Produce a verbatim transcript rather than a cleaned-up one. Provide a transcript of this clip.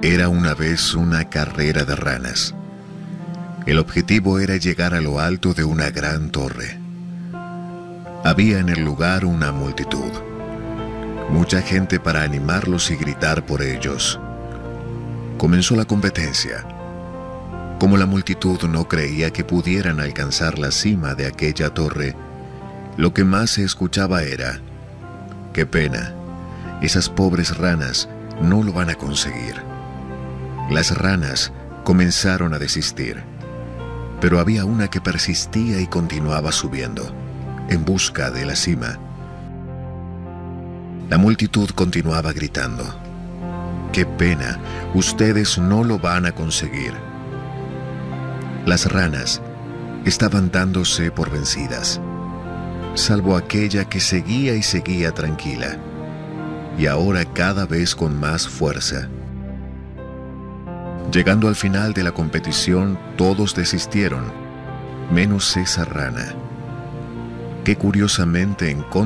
Era una vez una carrera de ranas. El objetivo era llegar a lo alto de una gran torre. Había en el lugar una multitud, mucha gente para animarlos y gritar por ellos. Comenzó la competencia. Como la multitud no creía que pudieran alcanzar la cima de aquella torre, lo que más se escuchaba era: «¡Qué pena! Esas pobres ranas no lo van a conseguir». Las ranas comenzaron a desistir, pero había una que persistía y continuaba subiendo, en busca de la cima. La multitud continuaba gritando: «¡Qué pena! Ustedes no lo van a conseguir». Las ranas estaban dándose por vencidas, salvo aquella que seguía y seguía tranquila, y ahora cada vez con más fuerza. Llegando al final de la competición, todos desistieron, menos esa rana, que curiosamente en